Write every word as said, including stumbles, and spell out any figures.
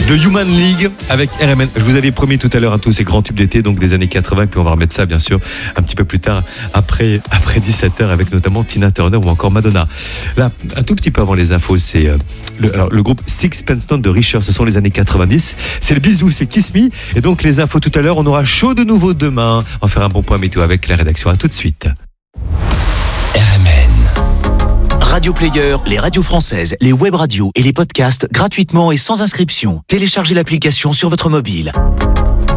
de Human League avec R M N. Je vous avais promis tout à l'heure hein, tous ces grands tubes d'été, donc des années quatre-vingts, puis on va remettre ça bien sûr un petit peu plus tard, après, après dix-sept heures, avec notamment Tina Turner ou encore Madonna. Là, un tout petit peu avant les infos, c'est euh, le, alors, le groupe Sixpence None de Richard, ce sont les années quatre-vingt-dix. C'est le bisou, c'est Kiss Me. Et donc les infos tout à l'heure, on aura chaud de nouveau demain. On va faire un bon point météo avec la rédaction. À tout de suite. R M N. Radio Player, les radios françaises, les web radios et les podcasts gratuitement et sans inscription. Téléchargez l'application sur votre mobile.